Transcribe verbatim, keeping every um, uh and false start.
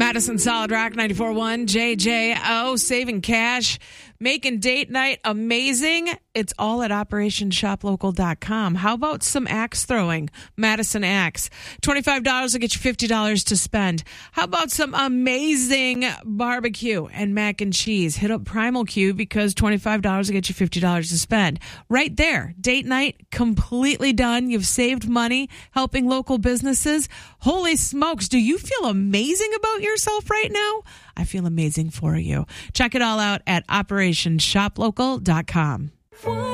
Madison Solid Rock ninety-four point one, J J O, saving cash, making date night amazing. It's all at operation shop local dot com. How about some axe throwing? Madison Axe. twenty-five dollars will get you fifty dollars to spend. How about some amazing barbecue and mac and cheese? Hit up Primal Q because twenty-five dollars will get you fifty dollars to spend. Right there. Date night completely done. You've saved money helping local businesses. Holy smokes. Do you feel amazing about yourself right now? I feel amazing for you. Check it all out at operation shop local dot com.